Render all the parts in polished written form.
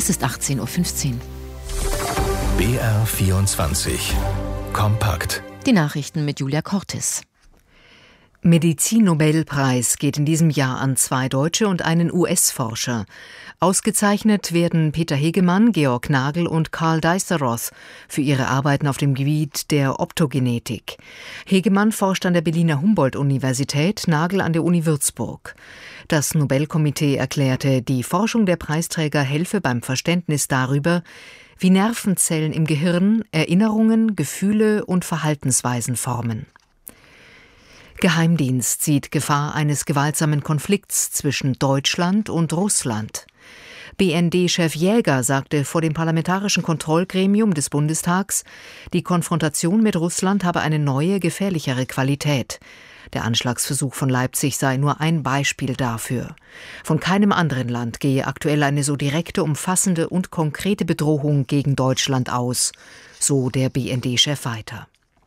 Es ist 18.15 Uhr. BR24 Kompakt. Die Nachrichten mit Julia Cortis. Medizin-Nobelpreis geht in diesem Jahr an 2 Deutsche und einen US-Forscher. Ausgezeichnet werden Peter Hegemann, Georg Nagel und Karl Deisseroth für ihre Arbeiten auf dem Gebiet der Optogenetik. Hegemann forscht an der Berliner Humboldt-Universität, Nagel an der Uni Würzburg. Das Nobelkomitee erklärte, die Forschung der Preisträger helfe beim Verständnis darüber, wie Nervenzellen im Gehirn Erinnerungen, Gefühle und Verhaltensweisen formen. Geheimdienst sieht Gefahr eines gewaltsamen Konflikts zwischen Deutschland und Russland. BND-Chef Jäger sagte vor dem Parlamentarischen Kontrollgremium des Bundestags, die Konfrontation mit Russland habe eine neue, gefährlichere Qualität. Der Anschlagsversuch von Leipzig sei nur ein Beispiel dafür. Von keinem anderen Land gehe aktuell eine so direkte, umfassende und konkrete Bedrohung gegen Deutschland aus, so der BND-Chef weiter.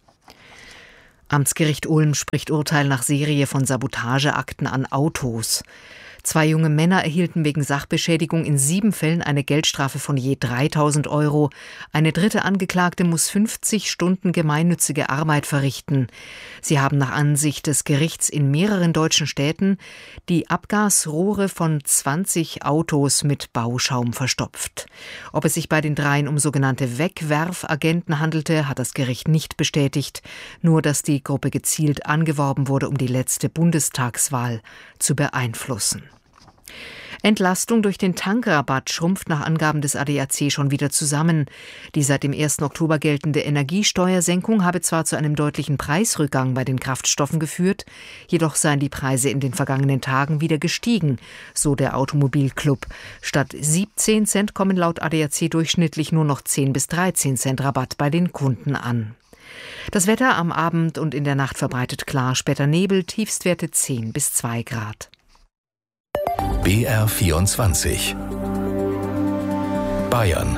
Amtsgericht Ulm spricht Urteil nach Serie von Sabotageakten an Autos. 2 junge Männer erhielten wegen Sachbeschädigung in 7 Fällen eine Geldstrafe von je 3.000 €. Eine dritte Angeklagte muss 50 Stunden gemeinnützige Arbeit verrichten. Sie haben nach Ansicht des Gerichts in mehreren deutschen Städten die Abgasrohre von 20 Autos mit Bauschaum verstopft. Ob es sich bei den 3 um sogenannte Wegwerfagenten handelte, hat das Gericht nicht bestätigt. Nur, dass die Gruppe gezielt angeworben wurde, um die letzte Bundestagswahl zu beeinflussen. Entlastung durch den Tankrabatt schrumpft nach Angaben des ADAC schon wieder zusammen. Die seit dem 1. Oktober geltende Energiesteuersenkung habe zwar zu einem deutlichen Preisrückgang bei den Kraftstoffen geführt, jedoch seien die Preise in den vergangenen Tagen wieder gestiegen, so der Automobilclub. Statt 17 Cent kommen laut ADAC durchschnittlich nur noch 10 bis 13 Cent Rabatt bei den Kunden an. Das Wetter am Abend und in der Nacht verbreitet klar, später Nebel, Tiefstwerte 10 bis 2 Grad. BR24 Bayern.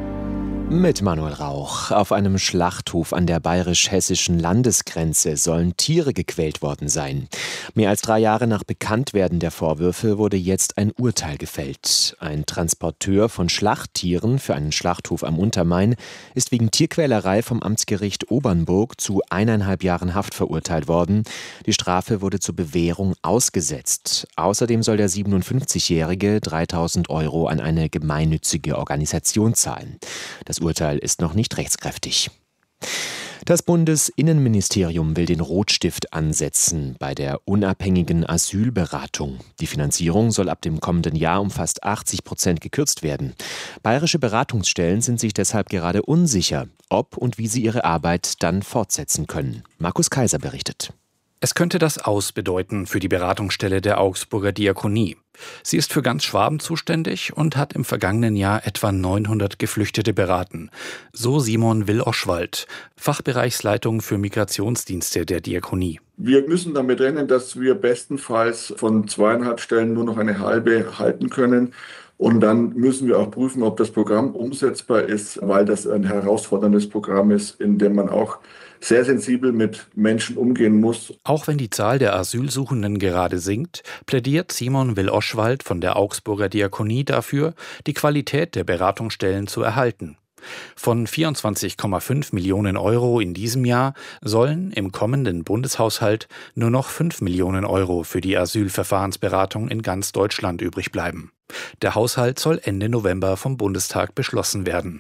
Mit Manuel Rauch. Auf einem Schlachthof an der bayerisch-hessischen Landesgrenze sollen Tiere gequält worden sein. Mehr als 3 Jahre nach Bekanntwerden der Vorwürfe wurde jetzt ein Urteil gefällt. Ein Transporteur von Schlachttieren für einen Schlachthof am Untermain ist wegen Tierquälerei vom Amtsgericht Obernburg zu 1,5 Jahren Haft verurteilt worden. Die Strafe wurde zur Bewährung ausgesetzt. Außerdem soll der 57-Jährige 3.000 € an eine gemeinnützige Organisation zahlen. Das Urteil ist noch nicht rechtskräftig. Das Bundesinnenministerium will den Rotstift ansetzen bei der unabhängigen Asylberatung. Die Finanzierung soll ab dem kommenden Jahr um fast 80% gekürzt werden. Bayerische Beratungsstellen sind sich deshalb gerade unsicher, ob und wie sie ihre Arbeit dann fortsetzen können. Markus Kaiser berichtet. Es könnte das Aus bedeuten für die Beratungsstelle der Augsburger Diakonie. Sie ist für ganz Schwaben zuständig und hat im vergangenen Jahr etwa 900 Geflüchtete beraten. So Simon Will-Oschwald, Fachbereichsleitung für Migrationsdienste der Diakonie. Wir müssen damit rechnen, dass wir bestenfalls von 2,5 Stellen nur noch eine halbe halten können. Und dann müssen wir auch prüfen, ob das Programm umsetzbar ist, weil das ein herausforderndes Programm ist, in dem man auch sehr sensibel mit Menschen umgehen muss. Auch wenn die Zahl der Asylsuchenden gerade sinkt, plädiert Simon Will-Oschwald von der Augsburger Diakonie dafür, die Qualität der Beratungsstellen zu erhalten. Von 24,5 Millionen € in diesem Jahr sollen im kommenden Bundeshaushalt nur noch 5 Millionen € für die Asylverfahrensberatung in ganz Deutschland übrig bleiben. Der Haushalt soll Ende November vom Bundestag beschlossen werden.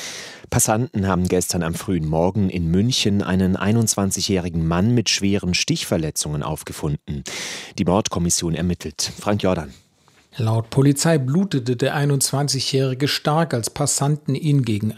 Passanten haben gestern am frühen Morgen in München einen 21-jährigen Mann mit schweren Stichverletzungen aufgefunden. Die Mordkommission ermittelt. Frank Jordan. Laut Polizei blutete der 21-Jährige stark, als Passanten ihn gegen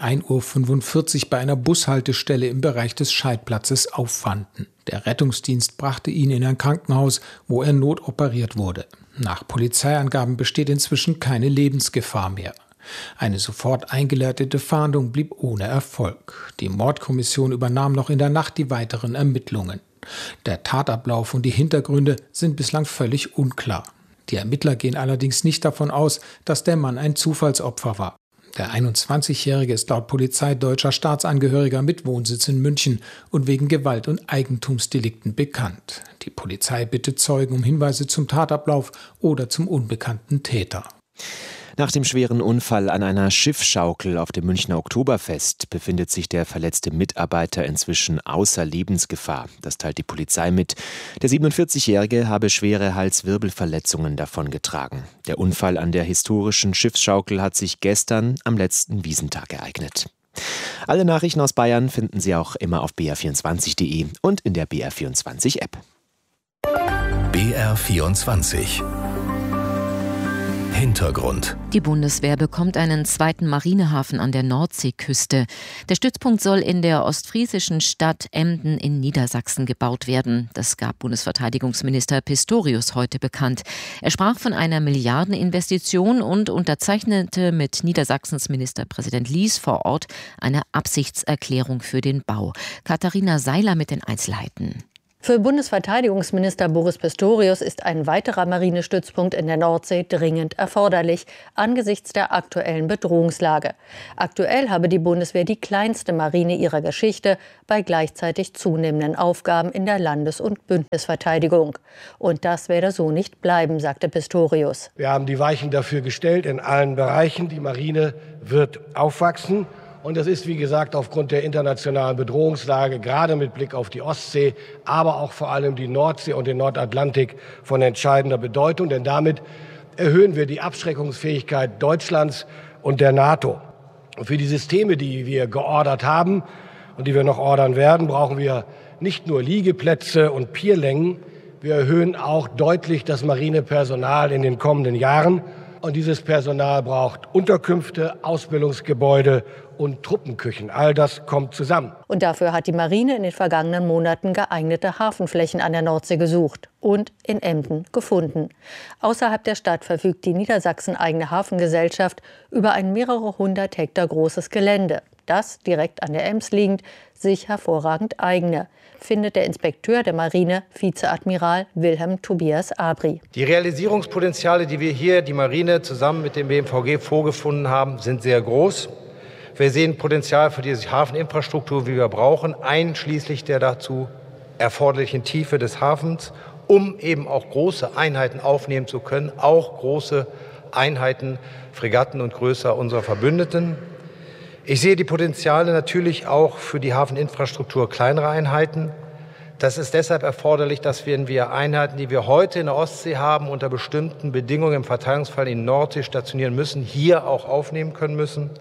1:45 Uhr bei einer Bushaltestelle im Bereich des Scheidplatzes auffanden. Der Rettungsdienst brachte ihn in ein Krankenhaus, wo er notoperiert wurde. Nach Polizeiangaben besteht inzwischen keine Lebensgefahr mehr. Eine sofort eingeleitete Fahndung blieb ohne Erfolg. Die Mordkommission übernahm noch in der Nacht die weiteren Ermittlungen. Der Tatablauf und die Hintergründe sind bislang völlig unklar. Die Ermittler gehen allerdings nicht davon aus, dass der Mann ein Zufallsopfer war. Der 21-Jährige ist laut Polizei deutscher Staatsangehöriger mit Wohnsitz in München und wegen Gewalt- und Eigentumsdelikten bekannt. Die Polizei bittet Zeugen um Hinweise zum Tatablauf oder zum unbekannten Täter. Nach dem schweren Unfall an einer Schiffsschaukel auf dem Münchner Oktoberfest befindet sich der verletzte Mitarbeiter inzwischen außer Lebensgefahr. Das teilt die Polizei mit. Der 47-Jährige habe schwere Halswirbelverletzungen davongetragen. Der Unfall an der historischen Schiffsschaukel hat sich gestern am letzten Wiesentag ereignet. Alle Nachrichten aus Bayern finden Sie auch immer auf br24.de und in der BR24-App. BR24 Hintergrund. Die Bundeswehr bekommt einen zweiten Marinehafen an der Nordseeküste. Der Stützpunkt soll in der ostfriesischen Stadt Emden in Niedersachsen gebaut werden. Das gab Bundesverteidigungsminister Pistorius heute bekannt. Er sprach von einer Milliardeninvestition und unterzeichnete mit Niedersachsens Ministerpräsident Lies vor Ort eine Absichtserklärung für den Bau. Katharina Seiler mit den Einzelheiten. Für Bundesverteidigungsminister Boris Pistorius ist ein weiterer Marinestützpunkt in der Nordsee dringend erforderlich, angesichts der aktuellen Bedrohungslage. Aktuell habe die Bundeswehr die kleinste Marine ihrer Geschichte bei gleichzeitig zunehmenden Aufgaben in der Landes- und Bündnisverteidigung. Und das werde so nicht bleiben, sagte Pistorius. Wir haben die Weichen dafür gestellt in allen Bereichen. Die Marine wird aufwachsen. Und das ist, wie gesagt, aufgrund der internationalen Bedrohungslage, gerade mit Blick auf die Ostsee, aber auch vor allem die Nordsee und den Nordatlantik von entscheidender Bedeutung. Denn damit erhöhen wir die Abschreckungsfähigkeit Deutschlands und der NATO. Und für die Systeme, die wir geordert haben und die wir noch ordern werden, brauchen wir nicht nur Liegeplätze und Pierlängen. Wir erhöhen auch deutlich das Marinepersonal in den kommenden Jahren. Und dieses Personal braucht Unterkünfte, Ausbildungsgebäude und Truppenküchen. All das kommt zusammen. Und dafür hat die Marine in den vergangenen Monaten geeignete Hafenflächen an der Nordsee gesucht und in Emden gefunden. Außerhalb der Stadt verfügt die Niedersachsen-eigene Hafengesellschaft über ein mehrere hundert Hektar großes Gelände, das direkt an der Ems liegend sich hervorragend eigne, findet der Inspekteur der Marine, Vizeadmiral Wilhelm Tobias Abri. Die Realisierungspotenziale, die wir hier, die Marine, zusammen mit dem BMVG vorgefunden haben, sind sehr groß. Wir sehen Potenzial für diese Hafeninfrastruktur, wie wir brauchen, einschließlich der dazu erforderlichen Tiefe des Hafens, um eben auch große Einheiten aufnehmen zu können, auch große Einheiten, Fregatten und größer unserer Verbündeten. Ich sehe die Potenziale natürlich auch für die Hafeninfrastruktur kleinerer Einheiten. Das ist deshalb erforderlich, dass wir Einheiten, die wir heute in der Ostsee haben, unter bestimmten Bedingungen im Verteidigungsfall in Nordsee stationieren müssen, hier auch aufnehmen können müssen.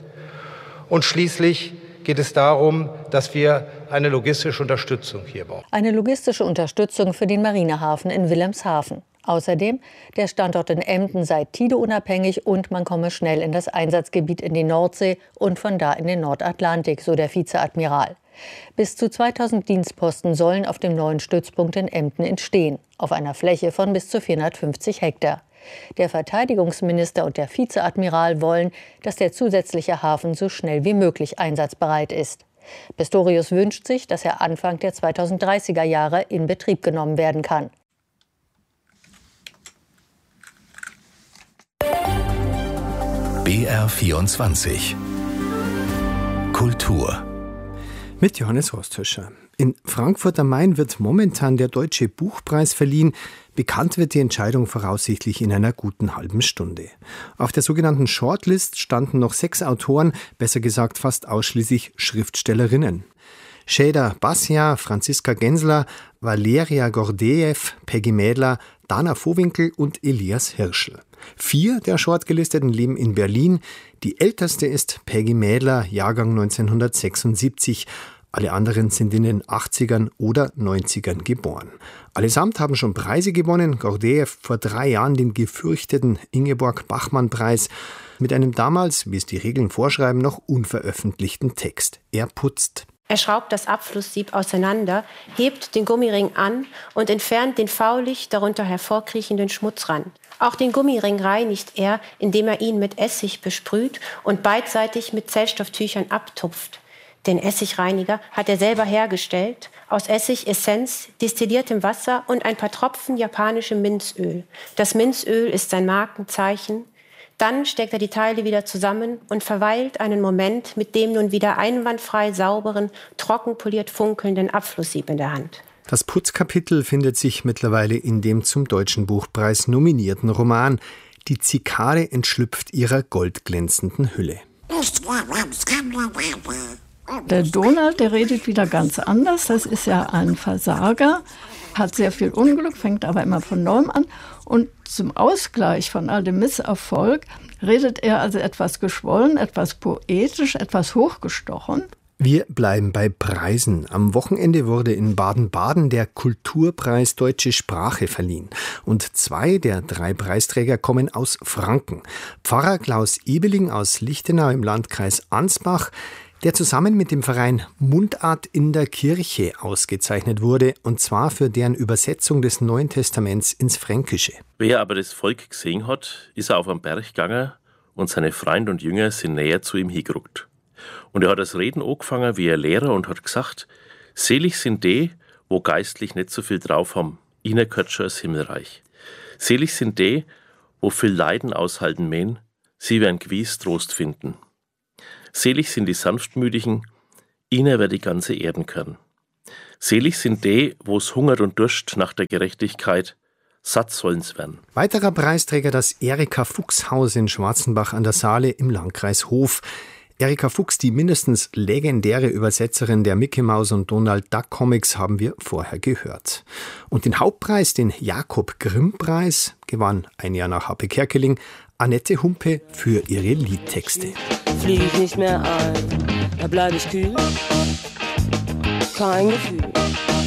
Und schließlich geht es darum, dass wir eine logistische Unterstützung hier bauen. Eine logistische Unterstützung für den Marinehafen in Wilhelmshaven. Außerdem, der Standort in Emden sei Tide-unabhängig und man komme schnell in das Einsatzgebiet in die Nordsee und von da in den Nordatlantik, so der Vizeadmiral. Bis zu 2000 Dienstposten sollen auf dem neuen Stützpunkt in Emden entstehen, auf einer Fläche von bis zu 450 Hektar. Der Verteidigungsminister und der Vizeadmiral wollen, dass der zusätzliche Hafen so schnell wie möglich einsatzbereit ist. Pistorius wünscht sich, dass er Anfang der 2030er Jahre in Betrieb genommen werden kann. BR24 Kultur mit Johannes Rosthöscher. In Frankfurt am Main wird momentan der Deutsche Buchpreis verliehen. Bekannt wird die Entscheidung voraussichtlich in einer guten halben Stunde. Auf der sogenannten Shortlist standen noch 6 Autoren, besser gesagt fast ausschließlich Schriftstellerinnen. Shada Bassian, Franziska Gensler, Valeria Gordejew, Peggy Mädler, Dana Vohwinkel und Elias Hirschl. 4 der Shortgelisteten leben in Berlin. Die älteste ist Peggy Mädler, Jahrgang 1976. Alle anderen sind in den 80ern oder 90ern geboren. Allesamt haben schon Preise gewonnen. Gordejew vor 3 Jahren den gefürchteten Ingeborg-Bachmann-Preis mit einem damals, wie es die Regeln vorschreiben, noch unveröffentlichten Text. Er putzt. Er schraubt das Abflusssieb auseinander, hebt den Gummiring an und entfernt den faulig darunter hervorkriechenden Schmutzrand. Auch den Gummiring reinigt er, indem er ihn mit Essig besprüht und beidseitig mit Zellstofftüchern abtupft. Den Essigreiniger hat er selber hergestellt, aus Essigessenz, destilliertem Wasser und ein paar Tropfen japanischem Minzöl. Das Minzöl ist sein Markenzeichen. Dann steckt er die Teile wieder zusammen und verweilt einen Moment mit dem nun wieder einwandfrei sauberen, trockenpoliert funkelnden Abflusssieb in der Hand. Das Putzkapitel findet sich mittlerweile in dem zum Deutschen Buchpreis nominierten Roman Die Zikade entschlüpft ihrer goldglänzenden Hülle. Der Donald, der redet wieder ganz anders. Das ist ja ein Versager, hat sehr viel Unglück, fängt aber immer von neuem an. Und zum Ausgleich von all dem Misserfolg redet er also etwas geschwollen, etwas poetisch, etwas hochgestochen. Wir bleiben bei Preisen. Am Wochenende wurde in Baden-Baden der Kulturpreis Deutsche Sprache verliehen. Und 2 der 3 Preisträger kommen aus Franken. Pfarrer Klaus Ebeling aus Lichtenau im Landkreis Ansbach, der zusammen mit dem Verein Mundart in der Kirche ausgezeichnet wurde, und zwar für deren Übersetzung des Neuen Testaments ins Fränkische. Wer aber das Volk gesehen hat, ist er auf am Berg gegangen und seine Freunde und Jünger sind näher zu ihm hingerückt. Und er hat das Reden angefangen wie ein Lehrer und hat gesagt, selig sind die, wo geistlich nicht so viel drauf haben, ihnen gehört schon das Himmelreich. Selig sind die, wo viel Leiden aushalten mähen, sie werden gewiss Trost finden. Selig sind die Sanftmütigen, ihnen wird die ganze Erden gehören. Selig sind die, wo es hungert und Durst nach der Gerechtigkeit, satt sollen's werden. Weiterer Preisträger das Erika-Fuchs-Haus in Schwarzenbach an der Saale im Landkreis Hof. Erika Fuchs, die mindestens legendäre Übersetzerin der Mickey Mouse und Donald Duck Comics, haben wir vorher gehört. Und den Hauptpreis, den Jakob-Grimm-Preis, gewann ein Jahr nach Happe Kerkeling Annette Humpe für ihre Liedtexte. Flieg ich nicht mehr ein, da bleib ich kühl, kein Gefühl.